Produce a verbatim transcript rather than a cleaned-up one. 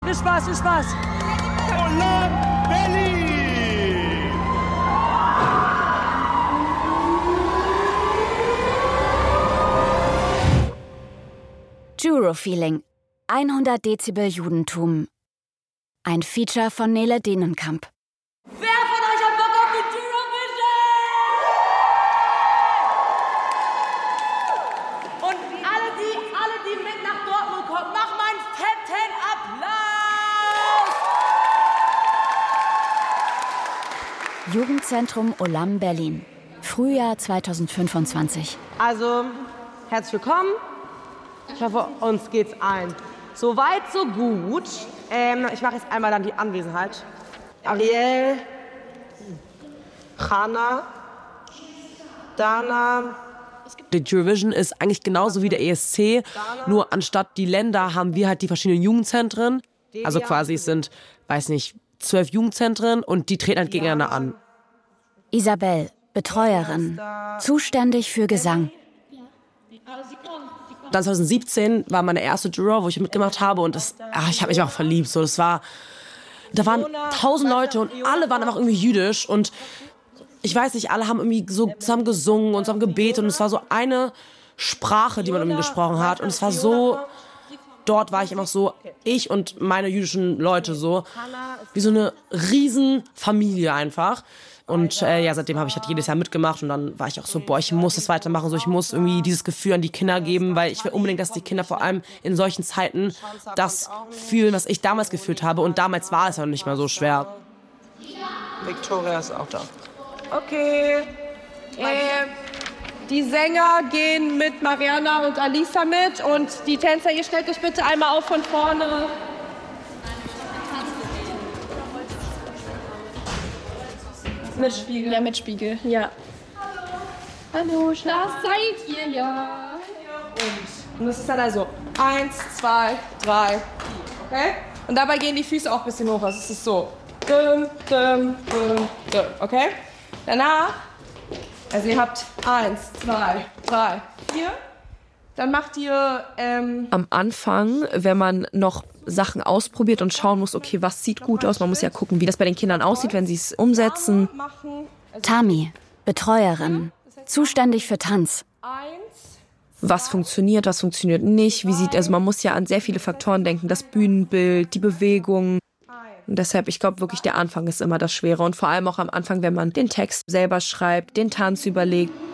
Viel Spaß, viel Spaß. Olam Berlin! Juro-Feeling. hundert Dezibel Judentum. Ein Feature von Nele Denenkamp. Wer von euch hat Bock auf die Eurovision? Und alle die, alle die mit nach Dortmund kommen, mach mal einen fetten Applaus! Jugendzentrum Olam Berlin. Frühjahr zweitausendfünfundzwanzig. Also, herzlich willkommen. Ich hoffe, uns geht's allen so weit, so gut. Ähm, ich mache jetzt einmal dann die Anwesenheit. Ariel, Hanna, Dana. Die Eurovision ist eigentlich genauso wie der E S C, nur anstatt die Länder haben wir halt die verschiedenen Jugendzentren. Also quasi es sind, weiß nicht, zwölf Jugendzentren und die treten halt gegeneinander an. Isabel, Betreuerin, zuständig für Gesang. Dann zwanzig siebzehn war meine erste Juror, wo ich mitgemacht habe und das, ach, ich habe mich auch verliebt. So, das war, da waren tausend Leute und alle waren einfach irgendwie jüdisch und ich weiß nicht, alle haben irgendwie so zusammen gesungen und zusammen gebetet und es war so eine Sprache, die man irgendwie gesprochen hat und es war so, dort war ich einfach so, ich und meine jüdischen Leute so, wie so eine Riesenfamilie einfach. Und äh, ja, seitdem habe ich halt jedes Jahr mitgemacht und dann war ich auch so, boah, ich muss das weitermachen, so ich muss irgendwie dieses Gefühl an die Kinder geben, weil ich will unbedingt, dass die Kinder vor allem in solchen Zeiten das fühlen, was ich damals gefühlt habe und damals war es ja nicht mal so schwer. Victoria ist auch da. Okay. Äh, die Sänger gehen mit Mariana und Alisa mit und die Tänzer, ihr stellt euch bitte einmal auf von vorne. Mit Spiegel. Ja, mit Spiegel, ja. Hallo, das seid ihr ja. Und das ist dann also eins, zwei, drei, okay? Und dabei gehen die Füße auch ein bisschen hoch. Also es ist so. Dum, dum, dum, dum, okay? Danach, also ihr habt eins, zwei, drei, vier. Dann macht ihr... Ähm, Am Anfang, wenn man noch Sachen ausprobiert und schauen muss, okay, was sieht gut aus, man muss ja gucken, wie das bei den Kindern aussieht, wenn sie es umsetzen. Tami, Betreuerin, zuständig für Tanz. Was funktioniert, was funktioniert nicht, wie sieht, also man muss ja an sehr viele Faktoren denken, das Bühnenbild, die Bewegung. Und deshalb, ich glaube wirklich, der Anfang ist immer das Schwere und vor allem auch am Anfang, wenn man den Text selber schreibt, den Tanz überlegt.